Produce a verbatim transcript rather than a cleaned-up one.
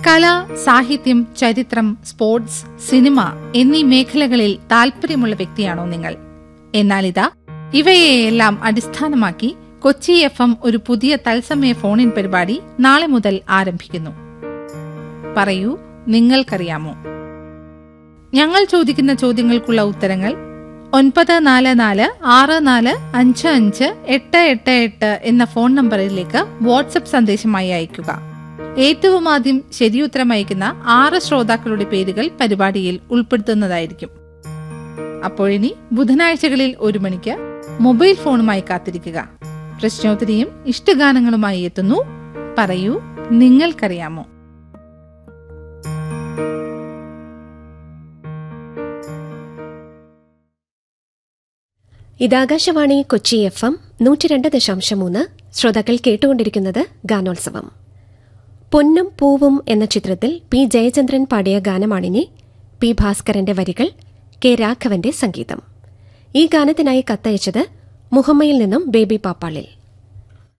കല, സാഹിത്യം, ചരിത്രം, സ്പോർട്സ്, സിനിമ എന്നീ മേഖലകളിൽ താൽപര്യമുള്ള വ്യക്തിയാണോ നിങ്ങൾ? എന്നാലിതാ ഇവയെയെല്ലാം അടിസ്ഥാനമാക്കി കൊച്ചി എഫ് എം ഒരു പുതിയ തത്സമയ ഫോണിൻ പരിപാടി നാളെ മുതൽ ആരംഭിക്കുന്നു. പറയൂ, നിങ്ങൾക്കറിയാമോ? ഞങ്ങൾ ചോദിക്കുന്ന ചോദ്യങ്ങൾക്കുള്ള ഉത്തരങ്ങൾ ഒൻപത് നാല് നാല് ആറ് നാല് അഞ്ച് അഞ്ച് എട്ട് എട്ട് എട്ട് എന്ന ഫോൺ നമ്പറിലേക്ക് വാട്സ്ആപ്പ് സന്ദേശമായി അയയ്ക്കുക. ഏറ്റവും ആദ്യം ശരിയുത്തരം അയക്കുന്ന ആറ് ശ്രോതാക്കളുടെ പേരുകൾ പരിപാടിയിൽ ഉൾപ്പെടുത്തുന്നതായിരിക്കും. അപ്പോഴിനി ബുധനാഴ്ചകളിൽ ഒരു മണിക്ക് മൊബൈൽ ഫോണുമായി കാത്തിരിക്കുക. പ്രശ്നോത്തരിയും ഇഷ്ടഗാനങ്ങളുമായി എത്തുന്നു. പറയൂ, നിങ്ങൾക്കറിയാമോ? ഇതാകാശവാണി കൊച്ചി എഫ് എം നൂറ്റി രണ്ട് ദശാംശം മൂന്ന്. ശ്രോതാക്കൾ കേട്ടുകൊണ്ടിരിക്കുന്നത് ഗാനോത്സവം. പൊന്നും പൂവും എന്ന ചിത്രത്തിൽ പി ജയചന്ദ്രൻ പാടിയ ഗാനമാണിനി. പി ഭാസ്കരന്റെ വരികൾ, കെ രാഘവന്റെ സംഗീതം. ഈ ഗാനത്തിനായി കത്തയച്ചത് മുഹമ്മയിൽ നിന്നും ബേബി പാപ്പാളിൽ.